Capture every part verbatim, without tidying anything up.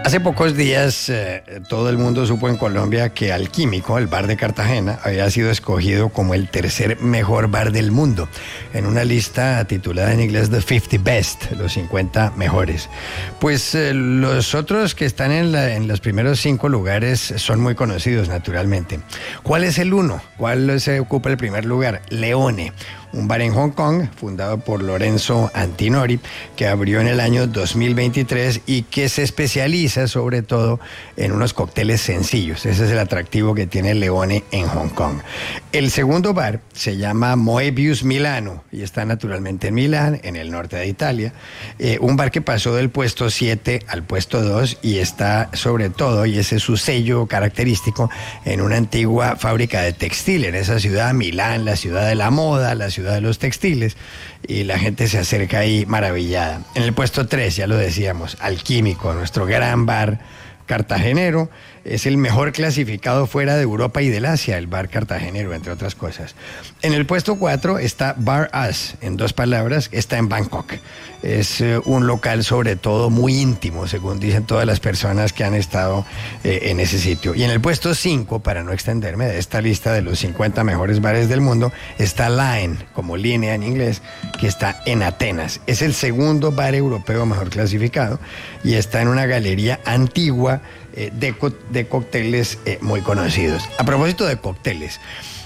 Hace pocos días eh, todo el mundo supo en Colombia que Alquímico, el bar de Cartagena, había sido escogido como el tercer mejor bar del mundo en una lista titulada en inglés The cincuenta Best, los cincuenta mejores. Pues eh, los otros que están en, la, en los primeros cinco lugares son muy conocidos naturalmente. ¿Cuál es el uno? ¿Cuál se ocupa el primer lugar? Leone, un bar en Hong Kong fundado por Lorenzo Antinori, que abrió en el año dos mil veintitrés y que se especializa sobre todo en unos cócteles sencillos. Ese es el atractivo que tiene Leone en Hong Kong. El segundo bar se llama Moebius Milano y está naturalmente en Milán, en el norte de Italia. Eh, un bar que pasó del puesto siete al puesto dos y está sobre todo, y ese es su sello característico, en una antigua fábrica de textil en esa ciudad, Milán, la ciudad de la moda, la ciudad de los textiles, y la gente se acerca ahí maravillada. En el puesto tres, ya lo decíamos, Alquímico, nuestro gran bar cartagenero, es el mejor clasificado fuera de Europa y del Asia, el bar cartagenero, entre otras cosas. En el puesto cuatro está Bar Us, en dos palabras, está en Bangkok. Es eh, un local sobre todo muy íntimo, según dicen todas las personas que han estado eh, en ese sitio. Y en el puesto cinco, para no extenderme de esta lista de los cincuenta mejores bares del mundo, está Line, como línea en inglés, que está en Atenas. Es el segundo bar europeo mejor clasificado y está en una galería antigua eh, de, co de cócteles eh, muy conocidos. A propósito de cócteles,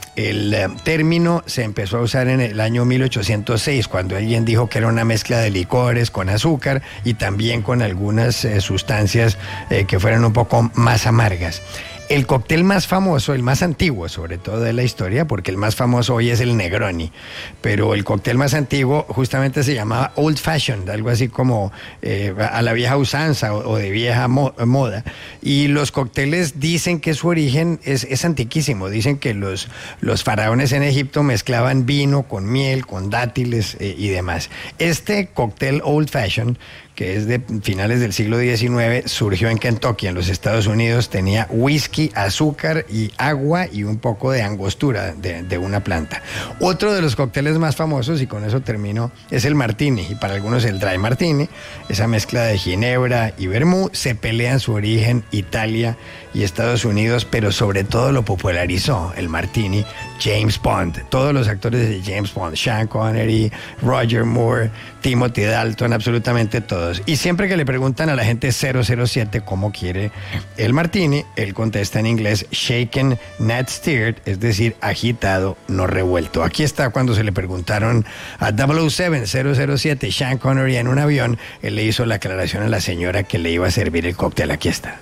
el eh, término se empezó a usar en el año mil ochocientos seis, cuando alguien dijo que era una mezcla de licores con azúcar y también con algunas eh, sustancias eh, que fueran un poco más amargas. El cóctel más famoso, el más antiguo sobre todo de la historia, porque el más famoso hoy es el Negroni, pero el cóctel más antiguo justamente se llamaba Old Fashioned, algo así como eh, a la vieja usanza o, o de vieja mo moda. Y los cócteles dicen que su origen es, es antiquísimo. Dicen que los, los faraones en Egipto mezclaban vino con miel, con dátiles eh, y demás. Este cóctel Old Fashioned, que es de finales del siglo diecinueve, surgió en Kentucky, en los Estados Unidos. Tenía whisky, azúcar y agua y un poco de angostura de, de una planta. Otro de los cócteles más famosos, y con eso termino, es el martini, y para algunos el dry martini, esa mezcla de ginebra y vermú. Se pelea en su origen Italia y Estados Unidos, pero sobre todo lo popularizó el martini James Bond. Todos los actores de James Bond, Sean Connery, Roger Moore, Timothy Dalton, absolutamente todos. Y siempre que le preguntan a la gente cero cero siete cómo quiere el martini, él contesta en inglés shaken, not stirred, es decir, agitado, no revuelto. Aquí está cuando se le preguntaron a double oh seven, cero cero siete, Sean Connery en un avión, él le hizo la aclaración a la señora que le iba a servir el cóctel. Aquí está.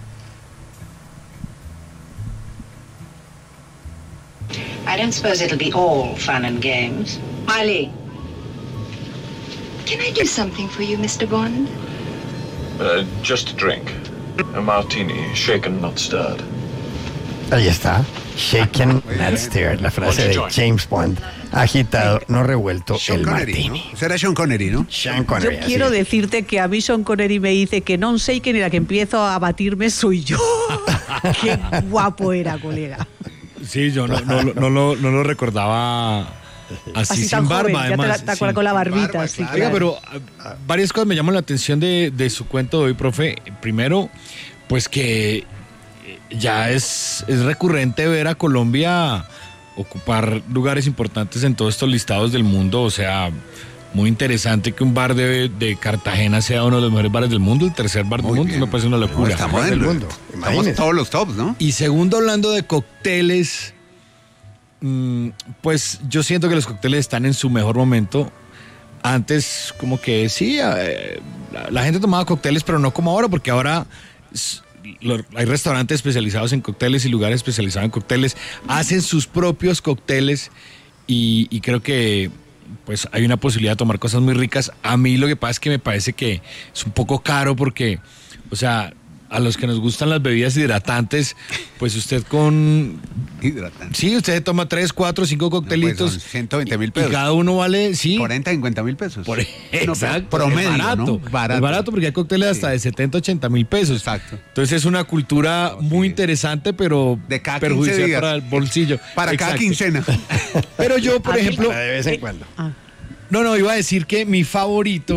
I don't suppose it'll be all fun and games. Eileen. Can I do something for you, mister Bond? Uh, just a drink. A martini, shaken, not stirred. Ahí está. Shaken, not stirred. La frase de James Bond. Agitado, no revuelto, Sean el Connery, martini. ¿no? Será Sean Connery, ¿no? Sean Connery. Yo quiero así. decirte que a mí Sean Connery me dice que non sei quién era, que empiezo a batirme soy yo. Qué guapo era, colega. Sí, yo no, no, no, no, lo, no lo recordaba así, Así sin tan barba, joven, además. ya te, te acuerdas sí. con la barbita. Barba, sí, claro. Oiga, claro. pero uh, varias cosas me llaman la atención de, de su cuento de hoy, profe. Primero, pues que ya es, es recurrente ver a Colombia ocupar lugares importantes en todos estos listados del mundo. O sea, muy interesante que un bar de, de Cartagena sea uno de los mejores bares del mundo, el tercer bar del Muy mundo. bien. Me parece una No, locura. estamos en del el mundo, mundo. imagínese. Estamos todos los tops, ¿no? Y segundo, hablando de cócteles, mmm, pues yo siento que los cócteles están en su mejor momento. Antes, como que sí, eh, la, la gente tomaba cócteles, pero no como ahora, porque ahora s- lo- hay restaurantes especializados en cócteles y lugares especializados en cócteles, hacen sus propios cócteles y, y creo que pues hay una posibilidad de tomar cosas muy ricas. A mí lo que pasa es que me parece que es un poco caro porque, o sea, a los que nos gustan las bebidas hidratantes, pues usted con... Hidratante. Sí, usted toma tres, cuatro, cinco coctelitos. Pues son ciento veinte mil y- pesos. Y cada uno vale, sí. cuarenta, cincuenta mil pesos. Por, No, exacto. promedio, es barato, ¿no? barato. Es barato porque hay cócteles hasta Sí. de setenta, ochenta mil pesos. Exacto. Entonces es una cultura No, sí. muy interesante, pero De cada quince perjudicial días. para el bolsillo. Para cada Exacto. quincena. Pero yo, por A mí- ejemplo, De vez en cuando. Ah, no, no, iba a decir que mi favorito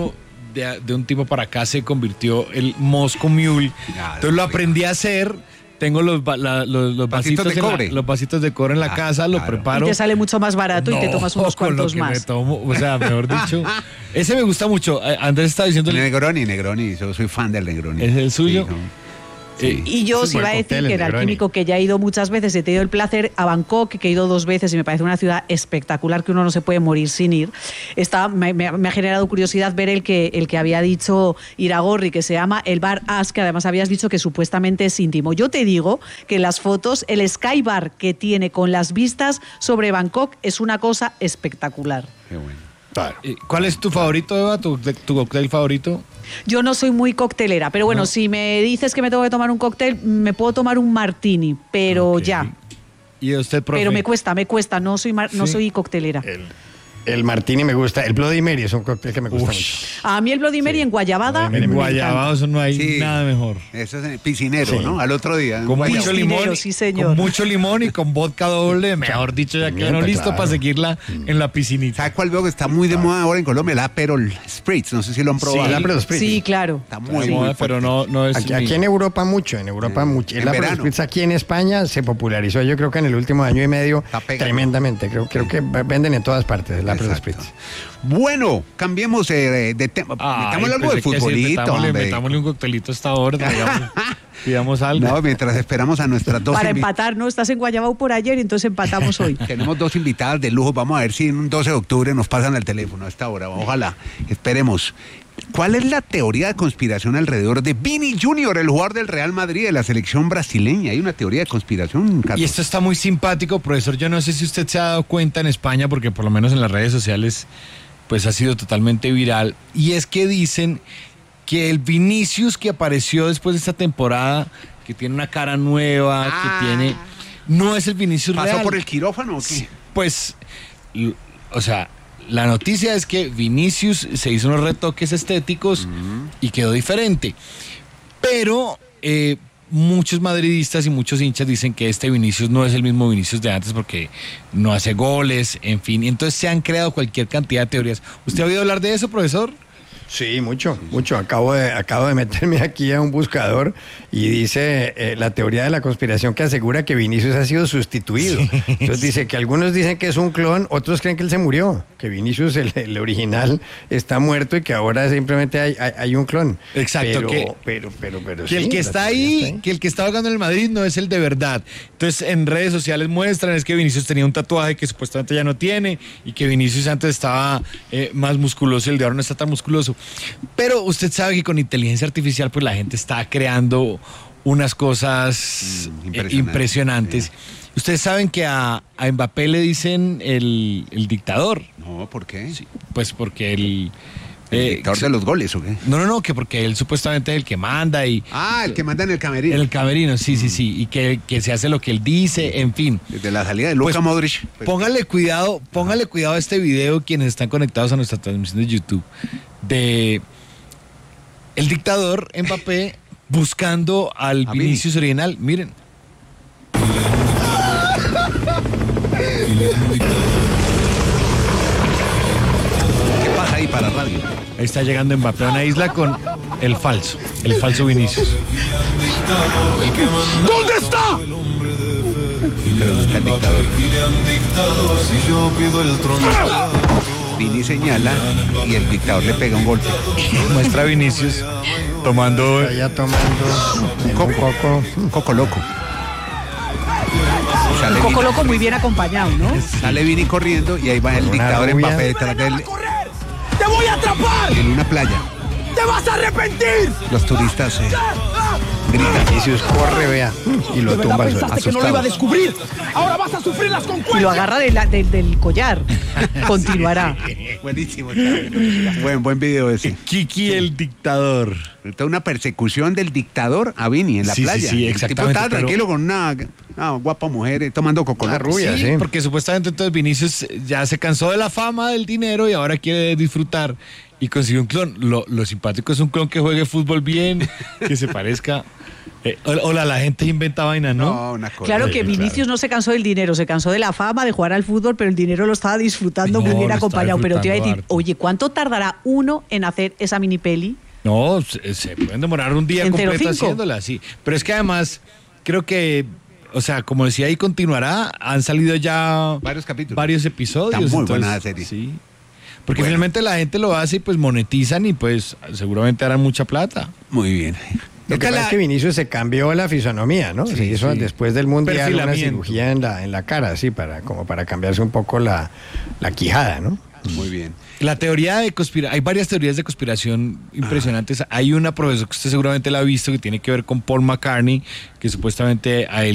de, de un tiempo para acá se convirtió el Moscow Mule. Claro, Entonces lo rico. aprendí a hacer. Tengo los, va- la- los, los Vasitos vasitos de en la- cobre. los vasitos de cobre en la Ah, casa, lo claro. preparo. Y te sale mucho más barato y te No, tomas unos con lo cuantos que me más. tomo, o sea, mejor dicho. Ese me gusta mucho. Eh, Andrés está diciendo. El Negroni, Negroni, yo soy fan del Negroni. ¿Es el suyo? Sí, no. Eh, Y yo Ese es os iba buen a decir cóctel, que el en Negroni. Alquímico, que ya he ido muchas veces, he tenido el placer a Bangkok, que he ido dos veces y me parece una ciudad espectacular que uno no se puede morir sin ir. Está, me, me- me ha generado curiosidad ver el que, el que había dicho Iragorri, que se llama el Bar As, que además habías dicho que supuestamente es íntimo. Yo te digo que en las fotos el Sky Bar que tiene con las vistas sobre Bangkok es una cosa espectacular. Qué bueno. Claro. eh, ¿Cuál es tu favorito, Eva? ¿Tu, tu cóctel favorito? Yo no soy muy coctelera, pero bueno, No. si me dices que me tengo que tomar un cóctel, me puedo tomar un martini, pero Ok. ya. ¿Y usted, profe? Pero me cuesta, me cuesta, no soy, mar- no Sí. soy coctelera. El, el martini me gusta. El Bloody Mary es un cóctel que me gusta Ush. mucho. A mí el Bloody Mary en Guayabada. Bloody Mary En me Guayabao eso no hay Sí. nada mejor. Eso es en el piscinero, Sí. ¿no? Al otro día. en Con Guayabo. mucho Piscinero, limón. sí, señor. Con mucho limón y con vodka doble, mejor dicho, ya quedaron Pimienta, listos claro. para seguirla en la piscinita. ¿Sabe cuál veo que está muy de moda ahora en Colombia? El Aperol Spritz. No sé si lo han probado. El Aperol Spritz. Sí, claro. Está Muy muy, muy moda, pero no, no es. Aquí, mi- aquí en Europa mucho, en Europa mucho. en El Aperol verano. Spritz aquí en España se popularizó, yo creo que en el último año y medio Está pegando. tremendamente. Creo, creo que venden en todas partes el Aperol Exacto. Spritz. Bueno, cambiemos eh, de tema. Ay, Metámosle algo de pensé que sí, futbolito, metámosle, hombre. metámosle un coctelito hasta ahora, digamos, pidamos algo. No, mientras esperamos a nuestras dos Para invi- empatar, ¿no? Estás en Guayabao por ayer y entonces empatamos hoy. Tenemos dos invitadas de lujo. Vamos a ver si en un doce de octubre nos pasan el teléfono a esta hora. Ojalá. Esperemos. ¿Cuál es la teoría de conspiración alrededor de Vini Junior, el jugador del Real Madrid de la selección brasileña? Hay una teoría de conspiración, Carlos. Y esto está muy simpático, profesor. Yo no sé si usted se ha dado cuenta en España, porque por lo menos en las redes sociales, pues ha sido totalmente viral. Y es que dicen que el Vinicius que apareció después de esta temporada, que tiene una cara nueva, Ah. que tiene, no es el Vinicius ¿Pasó real. por el quirófano o qué? Pues, l- o sea, la noticia es que Vinicius se hizo unos retoques estéticos y quedó diferente. Pero eh, muchos madridistas y muchos hinchas dicen que este Vinicius no es el mismo Vinicius de antes porque no hace goles, en fin. Y entonces se han creado cualquier cantidad de teorías. ¿Usted ha oído hablar de eso, profesor? Sí, mucho, mucho. Acabo de, acabo de meterme aquí a un buscador y dice eh, la teoría de la conspiración que asegura que Vinicius ha sido sustituido. Entonces dice que algunos dicen que es un clon, otros creen que él se murió, que Vinicius, el, el original, está muerto y que ahora simplemente hay, hay, hay un clon. Exacto, Pero, que- pero, pero, pero Que sí, el que la está teoría ahí, que el que está jugando en el Madrid no es el de verdad. Entonces en redes sociales muestran es que Vinicius tenía un tatuaje que supuestamente ya no tiene y que Vinicius antes estaba eh, más musculoso y el de ahora no está tan musculoso. Pero usted sabe que con inteligencia artificial pues la gente está creando unas cosas Mm, eh, impresionante. impresionantes. Ustedes saben que a, a Mbappé le dicen el, el dictador. No, ¿por qué? Sí, pues porque el... ¿El eh, dictador de los goles o qué? No, no, no, que porque él supuestamente es el que manda y... Ah, el que manda en el camerino. En el camerino, sí, sí, sí. Y que, que se hace lo que él dice, en fin. Desde la salida de Luka Pues, Modric. Pues, Póngale cuidado, póngale cuidado a este video quienes están conectados a nuestra transmisión de YouTube. De el dictador Mbappé buscando al A Vini. Vinicius original. Miren. ¿Qué pasa ahí para radio? Ahí está llegando Mbappé a una isla con el falso, el falso Vinicius. ¿Dónde está? Pero no está el dictador. Vini señala y el dictador le pega un golpe. Muestra a Vinicius tomando... está allá tomando un Coco. coco. Coco loco. Sale Coco Vini, Loco muy bien acompañado, ¿no? sale Vini corriendo y ahí va el Una dictador rubia. Mbappé detrás de él ¡Te voy a atrapar! en una playa. ¡Te vas a arrepentir! Los turistas eh, gritan. Vinicius corre, vea, y lo ¿De verdad tumba al suelo. pensaste que no lo iba a descubrir? ¡Ahora vas a sufrir las Y lo consecuencias! agarra de la- de- del collar. Continuará. Buenísimo. está Buen, buen video ese. Kiki el dictador. Ahorita una persecución del dictador a Vini en la Sí, sí, playa. sí, El tipo exactamente, estaba pero- tranquilo con una, una guapa mujer eh, tomando coco Una loco. rubia, Sí, sí. porque supuestamente entonces Vinicius ya se cansó de la fama del dinero y ahora quiere disfrutar y consiguió un clon. Lo, lo simpático es un clon que juegue fútbol bien, que se parezca Eh, hola, la gente inventa vaina, ¿no? No, una cosa. Claro que Sí, Vinicius claro. no se cansó del dinero, se cansó de la fama, de jugar al fútbol, pero el dinero lo estaba disfrutando No, muy bien lo estaba acompañado. Pero te iba a decir, disfrutando harto. oye, ¿cuánto tardará uno en hacer esa mini peli? No, se, se pueden demorar un día ¿En completo cero cinco? haciéndola, sí. Pero es que además, creo que, o sea, como decía, ahí continuará. Han salido ya Varios capítulos. varios episodios. Está muy entonces, buena la serie. Sí. Porque Bueno. finalmente la gente lo hace y pues monetizan y pues seguramente harán mucha plata. Muy bien. Lo que pasa es que Vinicius se cambió la fisonomía, ¿no? Sí, se hizo sí. después del Mundial una Perfilamiento. cirugía en la, en la cara, sí, para, como para cambiarse un poco la, la quijada, ¿no? Muy bien. La teoría de conspiración, hay varias teorías de conspiración impresionantes. Hay una, profesor, que usted seguramente la ha visto, que tiene que ver con Paul McCartney, que supuestamente a él